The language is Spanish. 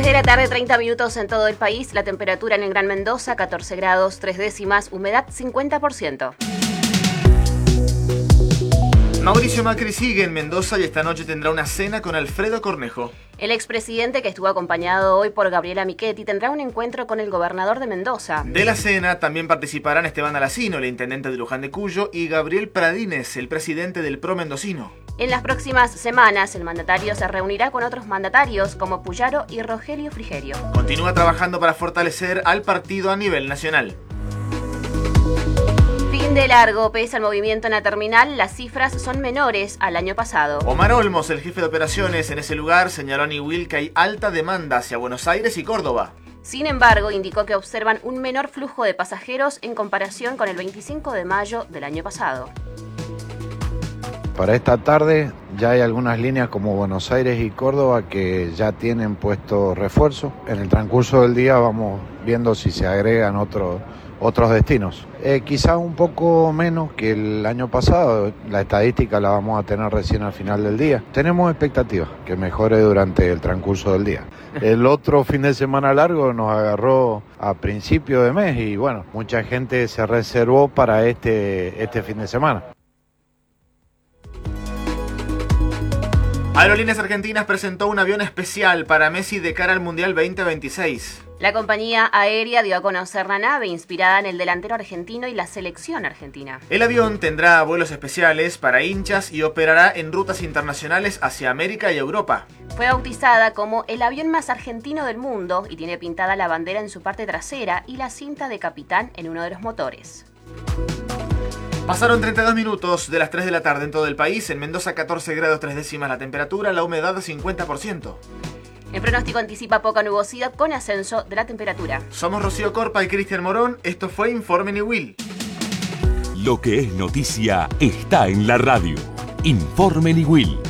3 de la tarde, 30 minutos en todo el país. La temperatura en el Gran Mendoza, 14 grados 3 décimas, humedad 50%. Mauricio Macri sigue en Mendoza y esta noche tendrá una cena con Alfredo Cornejo. El expresidente, que estuvo acompañado hoy por Gabriela Michetti, tendrá un encuentro con el gobernador de Mendoza. De la cena también participarán Esteban Alacino, el intendente de Luján de Cuyo, y Gabriel Pradines, el presidente del PRO mendocino. En las próximas semanas, el mandatario se reunirá con otros mandatarios como Puyaro y Rogelio Frigerio. Continúa trabajando para fortalecer al partido a nivel nacional. Fin de largo, pese al movimiento en la terminal, las cifras son menores al año pasado. Omar Olmos, el jefe de operaciones en ese lugar, señaló a Niwil que hay alta demanda hacia Buenos Aires y Córdoba. Sin embargo, indicó que observan un menor flujo de pasajeros en comparación con el 25 de mayo del año pasado. Para esta tarde ya hay algunas líneas como Buenos Aires y Córdoba que ya tienen puesto refuerzo. En el transcurso del día vamos viendo si se agregan otros destinos. Quizás un poco menos que el año pasado, la estadística la vamos a tener recién al final del día. Tenemos expectativas que mejore durante el transcurso del día. El otro fin de semana largo nos agarró a principio de mes y bueno, mucha gente se reservó para este fin de semana. Aerolíneas Argentinas presentó un avión especial para Messi de cara al Mundial 2026. La compañía aérea dio a conocer la nave inspirada en el delantero argentino y la selección argentina. El avión tendrá vuelos especiales para hinchas y operará en rutas internacionales hacia América y Europa. Fue bautizada como el avión más argentino del mundo y tiene pintada la bandera en su parte trasera y la cinta de capitán en uno de los motores. Pasaron 32 minutos de las 3 de la tarde en todo el país. En Mendoza 14 grados 3 décimas la temperatura, la humedad 50%. El pronóstico anticipa poca nubosidad con ascenso de la temperatura. Somos Rocío Corpa y Cristian Morón. Esto fue Informe Niwil. Lo que es noticia está en la radio. Informe Niwil.